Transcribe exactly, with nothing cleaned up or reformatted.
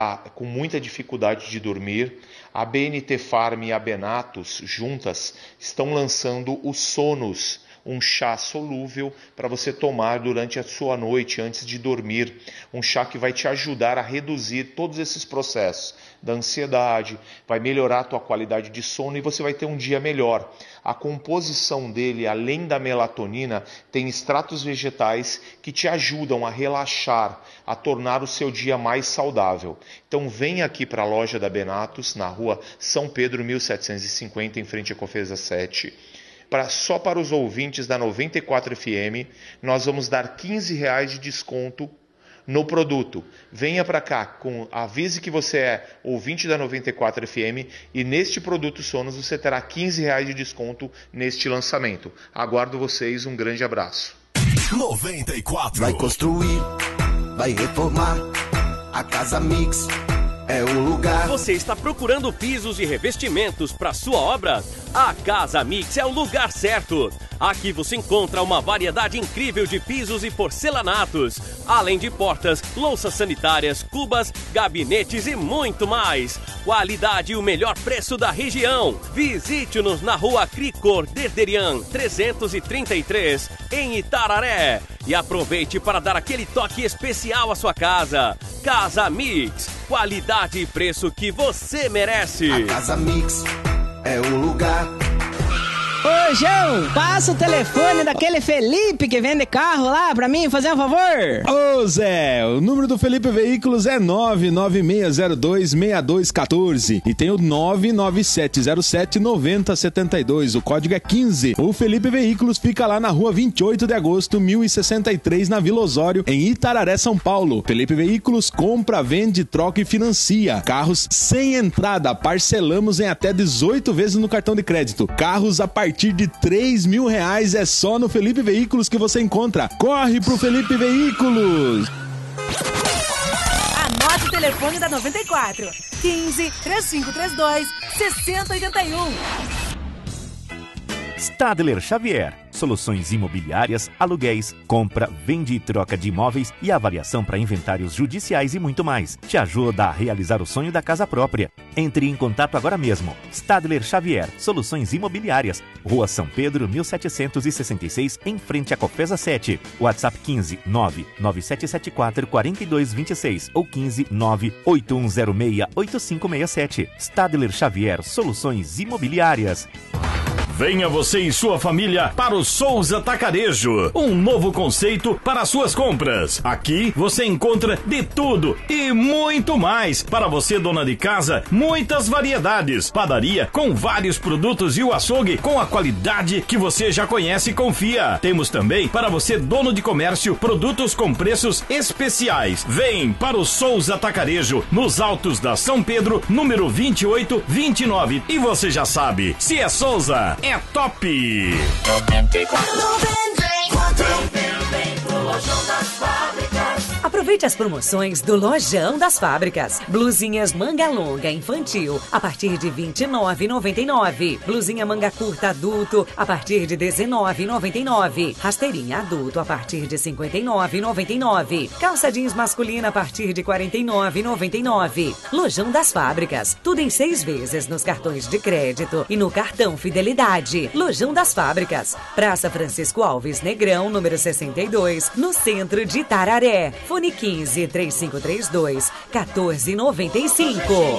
com muita dificuldade de dormir, a B N T Farm e a Benatos juntas estão lançando o Sonos, um chá solúvel para você tomar durante a sua noite antes de dormir. Um chá que vai te ajudar a reduzir todos esses processos da ansiedade, vai melhorar a tua qualidade de sono e você vai ter um dia melhor. A composição dele, além da melatonina, tem extratos vegetais que te ajudam a relaxar, a tornar o seu dia mais saudável. Então vem aqui para a loja da Benatos, na rua São Pedro mil setecentos e cinquenta, em frente à Cofesa sete. Pra, só para os ouvintes da noventa e quatro F M, nós vamos dar quinze reais de desconto no produto. Venha para cá, com, avise que você é ouvinte da noventa e quatro F M e neste produto Sonos você terá quinze reais de desconto neste lançamento. Aguardo vocês, um grande abraço. noventa e quatro. Vai construir, vai reformar, a Casa Mix é o lugar. Você está procurando pisos e revestimentos para sua obra? A Casa Mix é o lugar certo. Aqui você encontra uma variedade incrível de pisos e porcelanatos, além de portas, louças sanitárias, cubas, gabinetes e muito mais. Qualidade e o melhor preço da região. Visite-nos na rua Cricor Derderian trezentos e trinta e três, em Itararé. E aproveite para dar aquele toque especial à sua casa. Casa Mix, qualidade e preço que você merece. A Casa Mix é o lugar. Ô, João, passa o telefone daquele Felipe que vende carro lá pra mim, fazer um favor. Ô, Zé, o número do Felipe Veículos é nove nove seis zero dois seis dois um quatro e tem o nove nove sete zero sete nove zero sete dois, o código é quinze. O Felipe Veículos fica lá na rua vinte e oito de agosto, mil e sessenta e três, na Vila Osório, em Itararé, São Paulo. Felipe Veículos compra, vende, troca e financia. Carros sem entrada, parcelamos em até dezoito vezes no cartão de crédito. Carros a partir A partir de três mil reais é só no Felipe Veículos que você encontra. Corre pro Felipe Veículos! Anote o telefone da noventa e quatro: quinze, três cinco três dois, seis zero oito um. Stadler Xavier. Soluções imobiliárias, aluguéis, compra, vende e troca de imóveis e avaliação para inventários judiciais e muito mais. Te ajuda a realizar o sonho da casa própria. Entre em contato agora mesmo. Stadler Xavier. Soluções imobiliárias. Rua São Pedro, mil setecentos e sessenta e seis, em frente à Cofesa sete. WhatsApp quinze, nove nove sete sete quatro, quatro dois dois seis ou quinze, nove oito um zero seis, oito cinco seis sete. Stadler Xavier. Soluções imobiliárias. Venha você e sua família para o Souza Atacarejo, um novo conceito para suas compras. Aqui você encontra de tudo e muito mais. Para você, dona de casa, muitas variedades. Padaria com vários produtos e o açougue com a qualidade que você já conhece e confia. Temos também para você, dono de comércio, produtos com preços especiais. Vem para o Souza Atacarejo, nos Altos da São Pedro, número vinte e oito vinte e nove. E você já sabe, se é Souza, é top! Aproveite as promoções do Lojão das Fábricas. Blusinhas manga longa infantil a partir de vinte e nove reais e noventa e nove centavos. Blusinha manga curta adulto a partir de dezenove reais e noventa e nove centavos. Rasteirinha adulto a partir de cinquenta e nove reais e noventa e nove centavos. Calça jeans masculina a partir de quarenta e nove reais e noventa e nove centavos. Lojão das Fábricas. Tudo em seis vezes nos cartões de crédito e no cartão Fidelidade. Lojão das Fábricas. Praça Francisco Alves Negrão, número sessenta e dois, no centro de Itararé. Fone quinze, três cinco três dois, um quatro nove cinco.